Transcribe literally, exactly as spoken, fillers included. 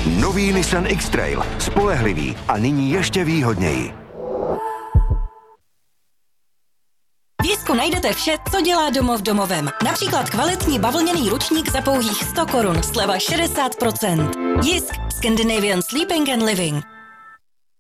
Nový Nissan X-Trail. Spolehlivý a nyní ještě výhodněji. V Jisku najdete vše, co dělá domov domovem. Například kvalitní bavlněný ručník za pouhých sto korun, sleva šedesát procent. Jisk, Scandinavian Sleeping and Living.